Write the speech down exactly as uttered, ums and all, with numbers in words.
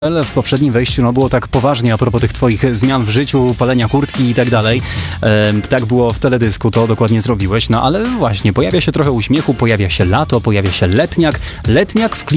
W poprzednim wejściu no było tak poważnie a propos tych twoich zmian w życiu, palenia kurtki i tak dalej. Ehm, tak było w teledysku, to dokładnie zrobiłeś. No ale właśnie, pojawia się trochę uśmiechu, pojawia się lato, pojawia się letniak. Letniak w klimacie